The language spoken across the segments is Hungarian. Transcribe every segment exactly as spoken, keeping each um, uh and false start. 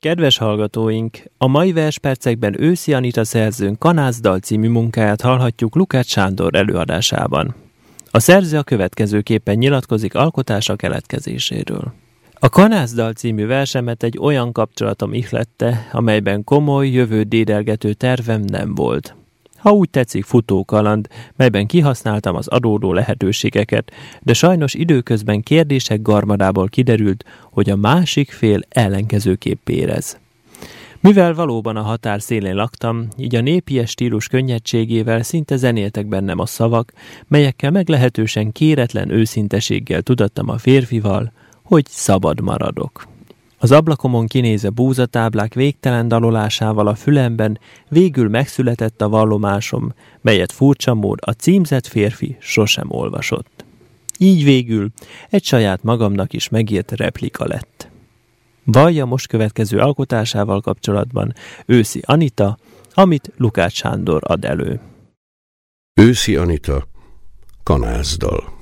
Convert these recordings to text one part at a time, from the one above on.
Kedves hallgatóink, a mai verspercekben Őszi Anita szerzőn Kanászdal című munkáját hallhatjuk Lukács Sándor előadásában. A szerző a következőképpen nyilatkozik alkotása keletkezéséről. A Kanászdal című versemet egy olyan kapcsolatom ihlette, amelyben komoly, jövőt dédelgető tervem nem volt. Ha úgy tetszik, futókaland, melyben kihasználtam az adódó lehetőségeket, de sajnos időközben kérdések garmadából kiderült, hogy a másik fél ellenkezőképp érez. Mivel valóban a határ szélén laktam, így a népies stílus könnyedségével szinte zenéltek bennem a szavak, melyekkel meglehetősen kéretlen őszinteséggel tudattam a férfival, hogy szabad maradok. Az ablakomon kinéző búzatáblák végtelen dalolásával a fülemben végül megszületett a vallomásom, melyet furcsa mód a címzett férfi sosem olvasott. Így végül egy saját magamnak is megírt replika lett. Vallja most következő alkotásával kapcsolatban Őszi Anita, amit Lukács Sándor ad elő. Őszi Anita, Kanászdal.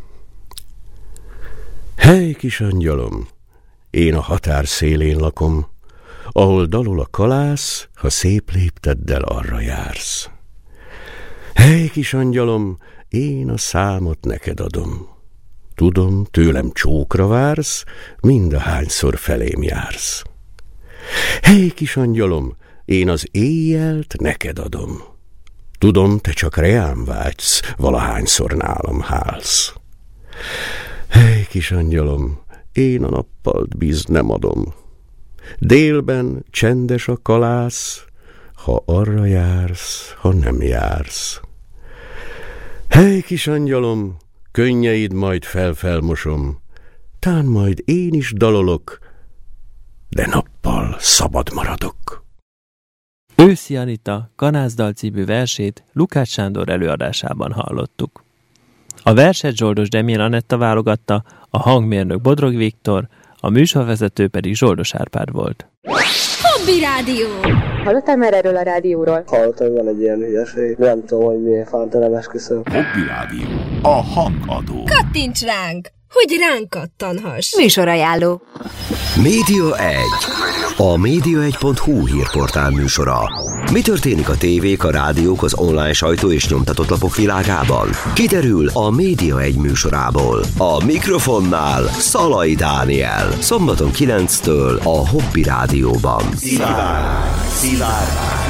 Hely, kis angyalom, én a határ szélén lakom, ahol dalol a kalász, ha szép lépteddel arra jársz. Hely, kis angyalom, én a számot neked adom. Tudom, tőlem csókra vársz, mindahányszor felém jársz. Hely, kis angyalom, én az éjjelt neked adom. Tudom, te csak reám vágysz, valahányszor nálam hálsz. Hely, kis angyalom, én a nappalt bíz nem adom. Délben csendes a kalász, ha arra jársz, ha nem jársz. Hely, kis angyalom, könnyeid majd felfelmosom, tán majd én is dalolok, de nappal szabad maradok. Őszi Anita Kanászdal című versét Lukács Sándor előadásában hallottuk. A verset Zsoldos Demjén Anetta válogatta, a hangmérnök Bodrog Viktor, a műsorvezető pedig Zsoldos Árpád volt. Hobby Rádió! Hallottál már erről a rádióról? Hallottam, van egy ilyen hülyeség. Nem tudom, hogy miért fánta, nem esküszöm. Hobby Rádió. A hangadó. Kattints ránk, hogy ránk kattanhass. Műsorajánló. Média egy. A média egy pont hu hírportál műsora. Mi történik a tévék, a rádiók, az online sajtó és nyomtatott lapok világában? Kiderül a Média egy műsorából. A mikrofonnál Szalai Dániel. Szombaton kilenctől a Hobby Rádióban. Szivárvány. Szivárvány.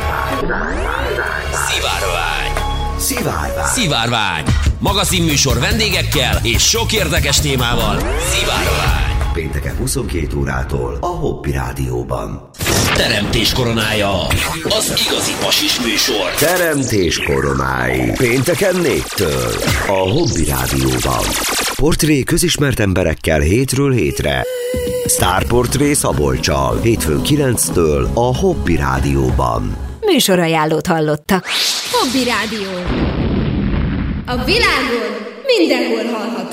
Szivárvány. Szivárvány. Szivárvány. Magazinműsor vendégekkel és sok érdekes témával. Szivárvány. Pénteken huszonkét órától a Hobby Rádióban. Teremtés koronája. Az igazi pasis műsor. Teremtés koronái. Pénteken négytől a Hobby Rádióban. Portré közismert emberekkel hétről hétre. Sztárportré Szabolccsal. Hétfőn kilenctől a Hobby Rádióban. Műsorajánlót hallottak. Hobby Rádió. A világon mindenhol hallható.